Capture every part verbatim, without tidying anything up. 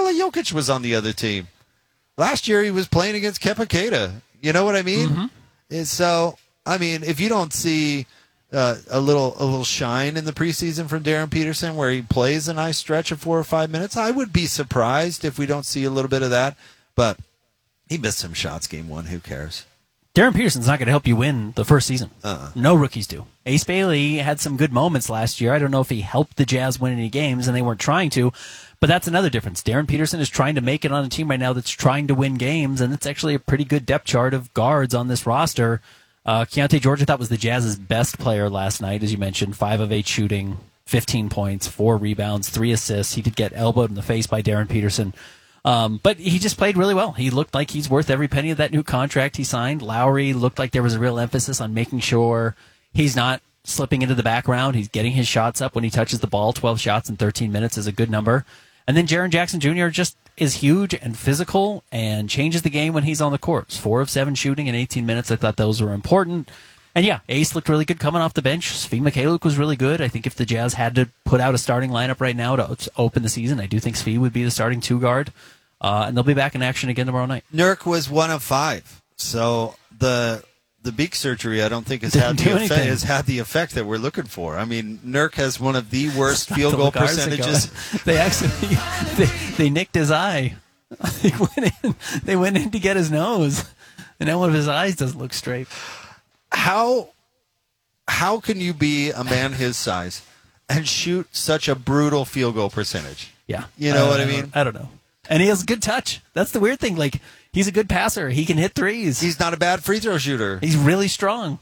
Nikola Jokic was on the other team. Last year he was playing against Kepa Keita. You know what I mean? Mm-hmm. And so, I mean, if you don't see uh, a little a little shine in the preseason from Darren Peterson where he plays a nice stretch of four or five minutes, I would be surprised if we don't see a little bit of that. But he missed some shots game one. Who cares? Darren Peterson's not going to help you win the first season. Uh-uh. No rookies do. Ace Bailey had some good moments last year. I don't know if he helped the Jazz win any games, and they weren't trying to. But that's another difference. Darren Peterson is trying to make it on a team right now that's trying to win games, and it's actually a pretty good depth chart of guards on this roster. Uh, Keontae George, I thought, was the Jazz's best player last night, as you mentioned. Five of eight shooting, fifteen points, four rebounds, three assists. He did get elbowed in the face by Darren Peterson. Um, but he just played really well. He looked like he's worth every penny of that new contract he signed. Lowry looked like there was a real emphasis on making sure he's not slipping into the background. He's getting his shots up when he touches the ball. twelve shots in thirteen minutes is a good number. And then Jaren Jackson Junior just is huge and physical and changes the game when he's on the court. Four of seven shooting in eighteen minutes. I thought those were important. And yeah, Ace looked really good coming off the bench. Svi Mykhailiuk was really good. I think if the Jazz had to put out a starting lineup right now to open the season, I do think Svi would be the starting two guard. Uh, and they'll be back in action again tomorrow night. Nurk was one of five. So the the beak surgery, I don't think has Didn't had do the effect, anything. has had the effect that we're looking for. I mean, Nurk has one of the worst Not field the goal Lugarza percentages. guy. They actually they, they nicked his eye. They went in. They went in to get his nose, and now one of his eyes doesn't look straight. How how can you be a man his size and shoot such a brutal field goal percentage? Yeah, You know Uh, what I mean? I don't know. And he has good touch. That's the weird thing. Like, he's a good passer. He can hit threes. He's not a bad free throw shooter. He's really strong.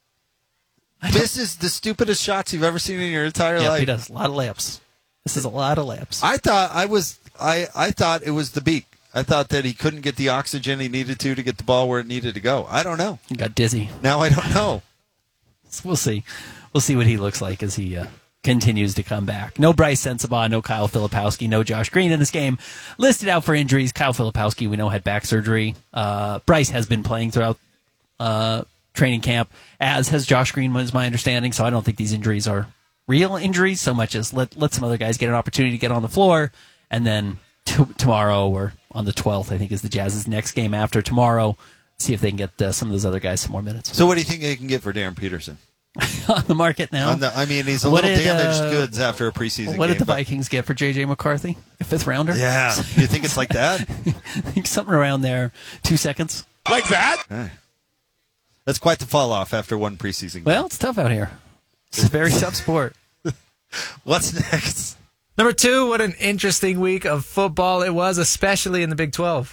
This is the stupidest shots you've ever seen in your entire Yeah, life. he does a lot of layups. This is a lot of layups. I thought I was I, I thought it was the beak. I thought that he couldn't get the oxygen he needed to to get the ball where it needed to go. I don't know. He got dizzy. Now I don't know. So we'll see. We'll see what he looks like as he uh, continues to come back. No Bryce Sensabaugh, no Kyle Filipowski, no Josh Green in this game. Listed out for injuries. Kyle Filipowski, we know, had back surgery. Uh, Bryce has been playing throughout uh, training camp, as has Josh Green, was my understanding. So I don't think these injuries are real injuries so much as let, let some other guys get an opportunity to get on the floor. And then t- tomorrow, or on the twelfth, I think, is the Jazz's next game after tomorrow. See if they can get uh, some of those other guys some more minutes. So what do you think they can get for Darren Peterson? On the market now. On the, I mean, he's a What little did, damaged uh, goods after a preseason What game. did the but- Vikings get for J J McCarthy? A fifth rounder? Yeah. You think it's like that? I think something around there. Two seconds. Like that? Hey. That's quite the fall off after one preseason game. Well, it's tough out here. It's a very tough sport. What's next? Number two, what an interesting week of football it was, especially in the Big twelve.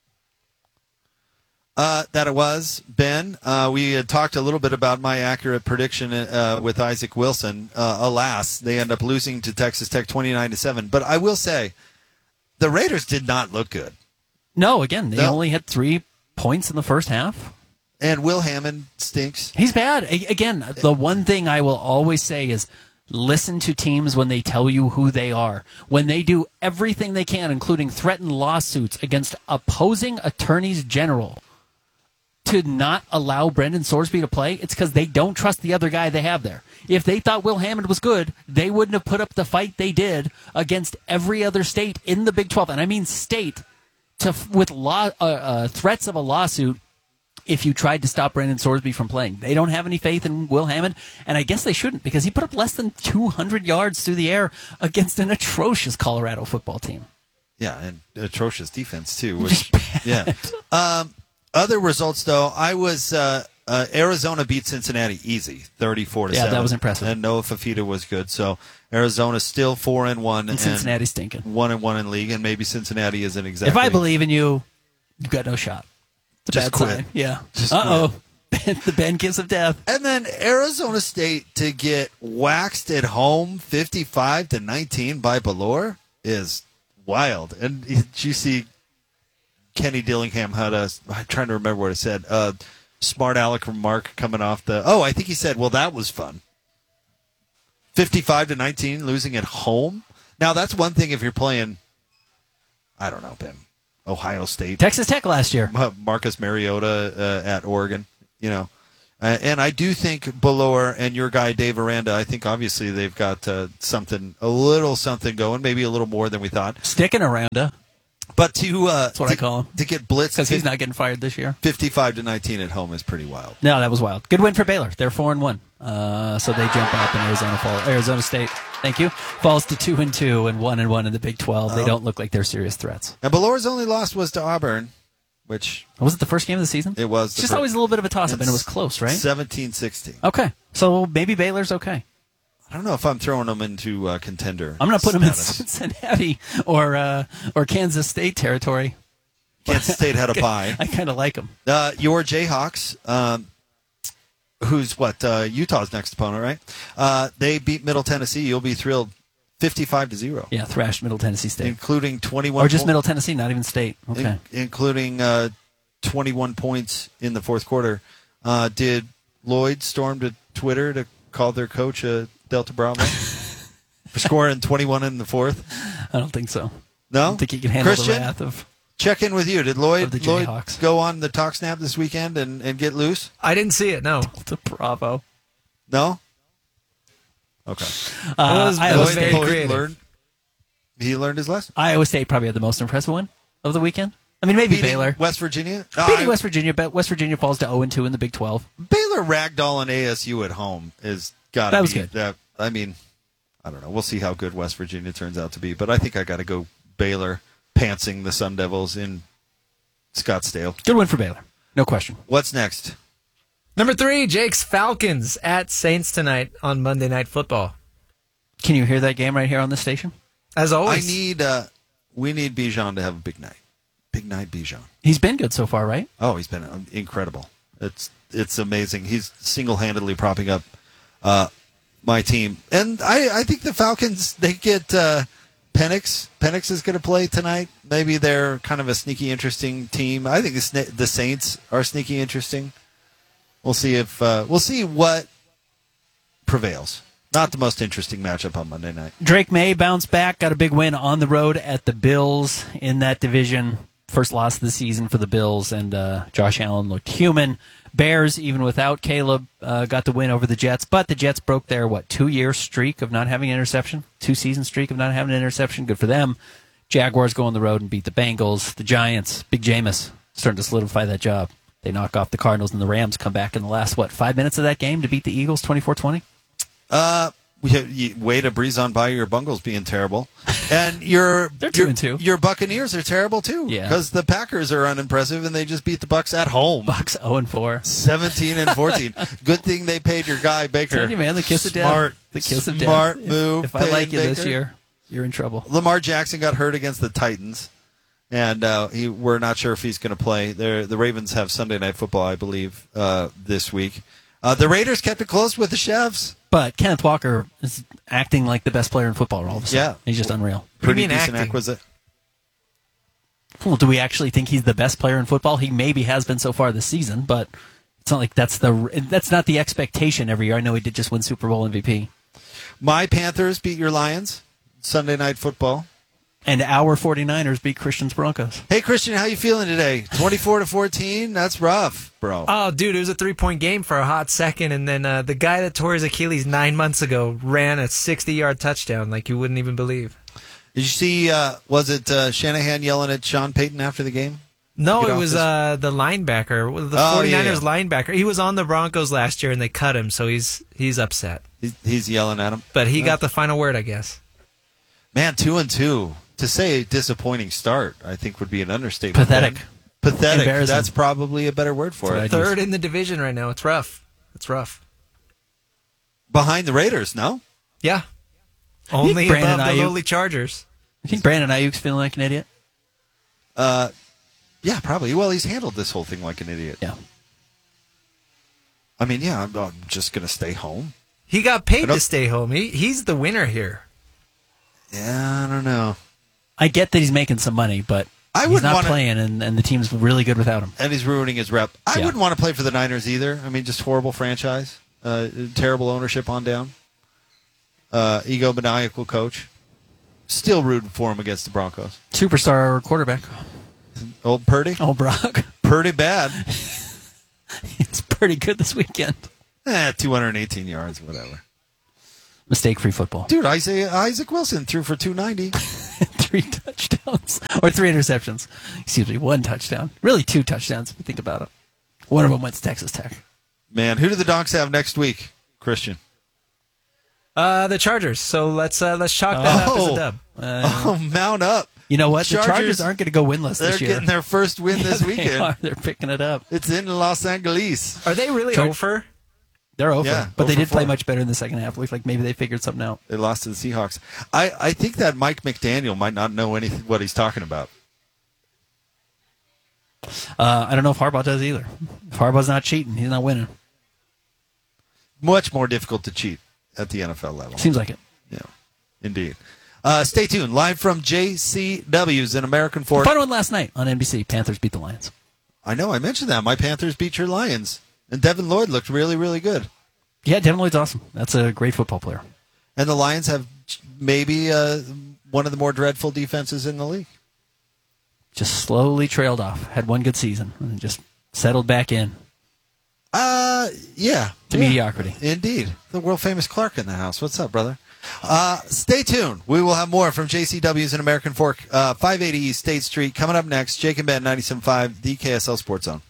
Uh, that it was, Ben. Uh, we had talked a little bit about my accurate prediction uh, with Isaac Wilson. Uh, alas, they end up losing to Texas Tech twenty-nine to seven. But I will say, the Raiders did not look good. No, again, they No. only had three points in the first half. And Will Hammond stinks. He's bad. A- Again, the one thing I will always say is listen to teams when they tell you who they are. When they do everything they can, including threaten lawsuits against opposing attorneys general, to not allow Brendan Sorsby to play, it's because they don't trust the other guy they have there. If they thought Will Hammond was good, they wouldn't have put up the fight they did against every other state in the Big twelve, and I mean state, to with law uh, uh, threats of a lawsuit if you tried to stop Brendan Sorsby from playing. They don't have any faith in Will Hammond, and I guess they shouldn't, because he put up less than two hundred yards through the air against an atrocious Colorado football team. Yeah, and atrocious defense, too. Which, yeah. Um, other results, though, I was uh, uh, Arizona beat Cincinnati easy, thirty-four to Yeah, seven. that was impressive. And Noah Fafita was good. So Arizona's still four and one, And Cincinnati stinking. one and one in league, and maybe Cincinnati isn't exactly. If I believe in you, you've got no shot. It's a Just bad quit. sign. Yeah. Just Uh-oh. The Ben kiss of death. And then Arizona State to get waxed at home, fifty-five to nineteen by Ballore, is wild. And did you see Kenny Dillingham had a, I'm trying to remember what it said, uh, smart aleck remark coming off the, oh, I think he said, well, that was fun. fifty-five to nineteen, losing at home. Now, that's one thing if you're playing, I don't know, Ben, Ohio State. Texas Tech last year. Marcus Mariota uh, at Oregon, you know. Uh, and I do think Ballore and your guy Dave Aranda, I think obviously they've got uh, something, a little something going, maybe a little more than we thought. Sticking around. uh, But to uh, That's what to, I call him. to get blitzed Because he's not getting fired this year. fifty-five to nineteen at home is pretty wild. No, that was wild. Good win for Baylor. They're four and one. Uh, so they jump up, and Arizona fall. Arizona State, thank you, falls to two and two and one and one in the Big twelve. They Oh. don't look like they're serious threats. And Balore's only loss was to Auburn, which Was it the first game of the season? it was. It's the just fir- always a little bit of a toss up, and it was close, right? seventeen sixteen. Okay, so maybe Baylor's okay. I don't know if I'm throwing them into uh, contender. I'm going to put them in status. Cincinnati or uh, or Kansas State territory. Kansas State had a bye. I kind of like them. Uh, your Jayhawks, um, who's what uh, Utah's next opponent, right? Uh, they beat Middle Tennessee. You'll be thrilled, fifty-five to zero. Yeah, thrashed Middle Tennessee State. Including twenty-one Or just po- Middle Tennessee, not even State. Okay. in- including uh, twenty-one points in the fourth quarter. Uh, did Lloyd storm to Twitter to call their coach a Delta Bravo for scoring twenty-one in the fourth? I don't think so. No? I don't think he can handle Christian, the wrath of. check in with you. Did Lloyd, Of the Lloyd Jayhawks. go on the talk snap this weekend and, and get loose? I didn't see it. No. The Bravo. No? Okay. Uh, It was- Iowa, it was State, very Lloyd creative. learned, he learned his lesson. Iowa State probably had the most impressive win of the weekend. I mean, maybe Beating Baylor. West Virginia? No, Beating I- West Virginia, but West Virginia falls to oh and two in the Big twelve. Baylor ragdoll and A S U at home is got to be. That was good. That, I mean, I don't know. We'll see how good West Virginia turns out to be, but I think I got to go Baylor pantsing the Sun Devils in Scottsdale. Good win for Baylor. No question. What's next? Number three, Jake's Falcons at Saints tonight on Monday Night Football. Can you hear that game right here on this station? As I always. need. Uh, we need Bijan to have a big night. Big night, Bijan. He's been good so far, right? Oh, he's been um, incredible. It's it's amazing. He's single-handedly propping up uh, my team, and I, I think the Falcons they get uh, Penix. Penix is going to play tonight. Maybe they're kind of a sneaky, interesting team. I think the, Sna- the Saints are sneaky, interesting. We'll see if uh, we'll see what prevails. Not the most interesting matchup on Monday night. Drake May bounced back, got a big win on the road at the Bills in that division. First loss of the season for the Bills, and uh, Josh Allen looked human. Bears, even without Caleb, uh, got the win over the Jets, but the Jets broke their, what, two-year streak of not having an interception? Two-season streak of not having an interception. Good for them. Jaguars go on the road and beat the Bengals. The Giants, Big Jameis, starting to solidify that job. They knock off the Cardinals, and the Rams come back in the last, what, five minutes of that game to beat the Eagles twenty-four twenty? Uh, we have, you, way to breeze on by your Bungles being terrible, and your They're two your, and two. Your Buccaneers are terrible too. Yeah. because the Packers are unimpressive and they just beat the Bucks at home, Bucks oh and four. seventeen and fourteen. Good thing they paid your guy Baker. Tell you, man, the kiss of death. Smart, The kiss of death. smart If- move. If I paying like you this Baker. year, you're in trouble. Lamar Jackson got hurt against the Titans, and uh, he, we're not sure if he's going to play. They're, the Ravens have Sunday Night Football, I believe, uh, this week. Uh, the Raiders kept it close with the Chefs. But Kenneth Walker is acting like the best player in football all of a sudden. Yeah. He's just unreal. What do you Pretty mean decent acting? acquisition. Well, do we actually think he's the best player in football? He maybe has been so far this season, but it's not like that's the that's not the expectation every year. I know he did just win Super Bowl M V P. My Panthers beat your Lions Sunday Night Football. And our 49ers beat Christian's Broncos. Hey Christian, how you feeling today? twenty-four to fourteen. That's rough, bro. Oh, dude, it was a three-point game for a hot second, and then uh, the guy that tore his Achilles nine months ago ran a sixty-yard touchdown like you wouldn't even believe. Did you see? Uh, was it uh, Shanahan yelling at Sean Payton after the game? No, Get it off was this- uh, the linebacker, the Oh, 49ers yeah, yeah. linebacker. He was on the Broncos last year, and they cut him, so he's he's upset. He, he's yelling at him. But he got the final word, I guess. Man, two and two. To say a disappointing start, I think would be an understatement. Pathetic. Ben. Pathetic. Embarrassing. That's probably a better word for That's it. what I'd Third in the division right now. It's rough. It's rough. Behind the Raiders, no? Yeah. Only Brandon above the Ayuk- lowly Chargers. You think Brandon Ayuk's feeling like an idiot? Uh, yeah, probably. Well, he's handled this whole thing like an idiot. Yeah. I mean, yeah, I'm, I'm just going to stay home. He got I paid don't- to stay home. He he's the winner here. Yeah, I don't know. I get that he's making some money, but I he's wouldn't not wanna- playing, and, and the team's really good without him. And he's ruining his rep. I Yeah. wouldn't want to play for the Niners either. I mean, just horrible franchise. Uh, terrible ownership on down. Uh, egomaniacal coach. Still rooting for him against the Broncos. Superstar quarterback. Old Purdy? Oh, Brock. Pretty bad. It's pretty good this weekend. Eh, two hundred eighteen yards, whatever. Mistake-free football. Dude, Isaiah, Isaac Wilson threw for two ninety. three touchdowns or three interceptions. Excuse me, one touchdown. Really two touchdowns if you think about it. One of them went to Texas Tech. Man, who do the Donks have next week, Christian? Uh, the Chargers. So let's uh, let's chalk that Oh. up as a dub. Uh, Oh, mount up. you know what? Chargers- the Chargers aren't going to go winless They're this year. getting their first win Yeah, this they weekend. are. They're picking it up. It's in Los Angeles. Are they really Char- over? They're over, Yeah, but they over did play four. much better in the second half. Looked like maybe they figured something out. They lost to the Seahawks. I, I think that Mike McDaniel might not know anything what he's talking about. Uh, I don't know if Harbaugh does either. If Harbaugh's not cheating, he's not winning. Much more difficult to cheat at the N F L level. Seems like it. Yeah, indeed. Uh, stay tuned. Live from J C W's in American Fork. Fun one last night on N B C. Panthers beat the Lions. I know, I mentioned that. My Panthers beat your Lions. And Devin Lloyd looked really, really good. Yeah, Devin Lloyd's awesome. That's a great football player. And the Lions have maybe uh, one of the more dreadful defenses in the league. Just slowly trailed off. Had one good season and just settled back in Uh, yeah. to yeah. mediocrity. Indeed. The world-famous Clark in the house. What's up, brother? Uh, stay tuned. We will have more from J C W's in American Fork, uh, five eighty East State Street. Coming up next, Jake and Ben, ninety-seven point five, the K S L Sports Zone.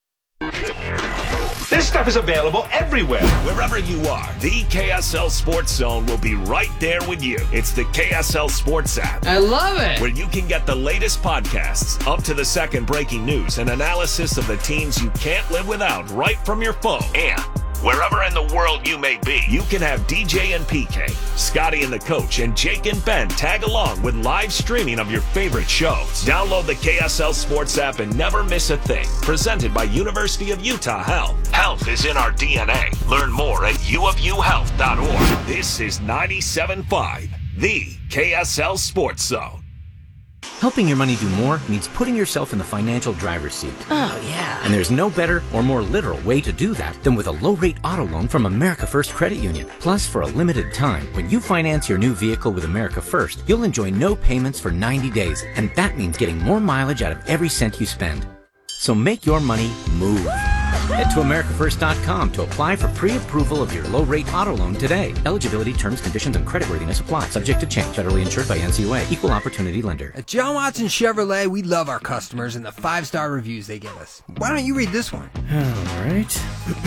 This stuff is available everywhere. Wherever you are, the K S L Sports Zone will be right there with you. It's the K S L Sports app. I love it. Where you can get the latest podcasts, up to the second breaking news, and analysis of the teams you can't live without right from your phone. And wherever in the world you may be, you can have D J and P K, Scotty and the Coach, and Jake and Ben tag along with live streaming of your favorite shows. Download the K S L Sports app and never miss a thing. Presented by University of Utah Health. Health is in our D N A. Learn more at u of u health dot org. This is ninety-seven point five, the K S L Sports Zone. Helping your money do more means putting yourself in the financial driver's seat. Oh, yeah. And there's no better or more literal way to do that than with a low-rate auto loan from America First Credit Union. Plus, for a limited time, when you finance your new vehicle with America First, you'll enjoy no payments for ninety days, and that means getting more mileage out of every cent you spend. So make your money move. Head to america first dot com to apply for pre-approval of your low-rate auto loan today. Eligibility, terms, conditions, and creditworthiness apply. Subject to change. Federally insured by N C U A. Equal opportunity lender. At John Watson Chevrolet, we love our customers and the five-star reviews they give us. Why don't you read this one? All right.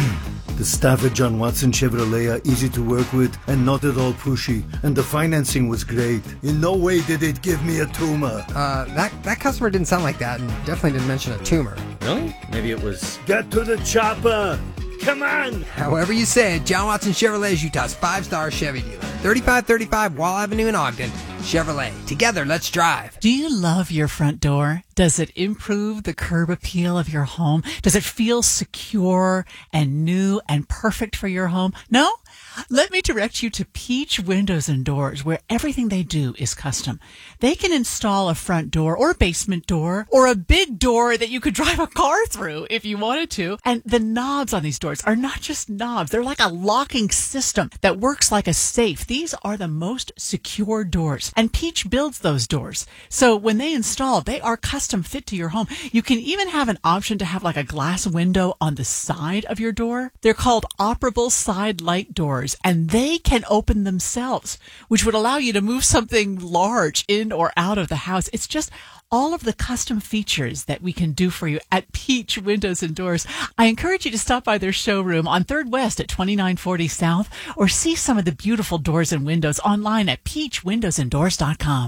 The staff at John Watson Chevrolet are easy to work with and not at all pushy, and the financing was great. In no way did it give me a tumor. Uh, that, that customer didn't sound like that and definitely didn't mention a tumor. Really? Maybe it was... Get to the chopper! Come on! However you say it, John Watson Chevrolet is Utah's five-star Chevy dealer. thirty-five thirty-five Wall Avenue in Ogden. Chevrolet. Together, let's drive. Do you love your front door? Does it improve the curb appeal of your home? Does it feel secure and new and perfect for your home? No? Let me direct you to Peach Windows and Doors, where everything they do is custom. They can install a front door or a basement door or a big door that you could drive a car through if you wanted to. And the knobs on these doors are not just knobs. They're like a locking system that works like a safe. These are the most secure doors. And Peach builds those doors. So when they install, they are custom fit to your home. You can even have an option to have like a glass window on the side of your door. They're called operable side light doors, and they can open themselves, which would allow you to move something large in or out of the house. It's just all of the custom features that we can do for you at Peach Windows and Doors. I encourage you to stop by their showroom on third West at twenty-nine forty South, or see some of the beautiful doors and windows online at peach windows and doors dot com.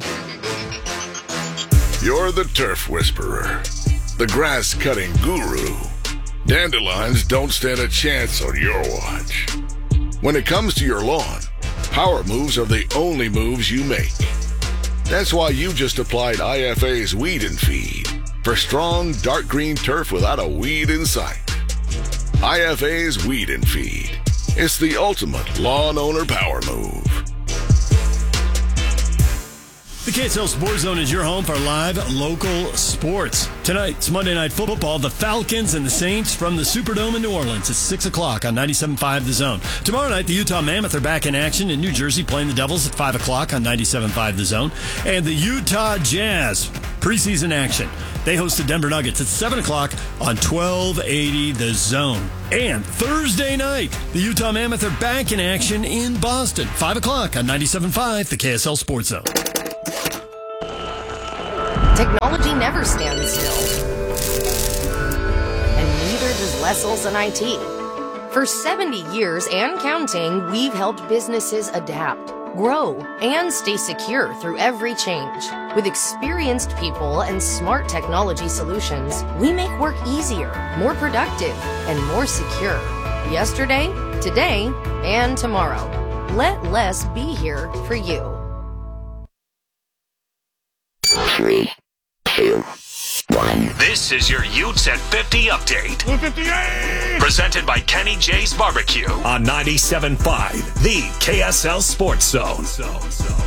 You're the turf whisperer, the grass-cutting guru. Dandelions don't stand a chance on your watch. When it comes to your lawn, power moves are the only moves you make. That's why you just applied I F A's Weed and Feed for strong, dark green turf without a weed in sight. I F A's Weed and Feed. It's the ultimate lawn owner power move. The K S L Sports Zone is your home for live local sports. Tonight, it's Monday Night Football. The Falcons and the Saints from the Superdome in New Orleans. It's six o'clock on ninety-seven point five The Zone. Tomorrow night, the Utah Mammoth are back in action in New Jersey, playing the Devils at five o'clock on ninety-seven point five The Zone. And the Utah Jazz, preseason action. They host the Denver Nuggets at seven o'clock on twelve eighty The Zone. And Thursday night, the Utah Mammoth are back in action in Boston, five o'clock on ninety-seven point five The K S L Sports Zone. Technology never stands still. And neither does Les Olson I T. For seventy years and counting, we've helped businesses adapt, grow, and stay secure through every change. With experienced people and smart technology solutions, we make work easier, more productive, and more secure. Yesterday, today, and tomorrow. Let Les be here for you. Three, two, one. This is your Utes at fifty update. fifty-eight! Presented by Kenny J's Barbecue on ninety-seven point five, the K S L Sports Zone.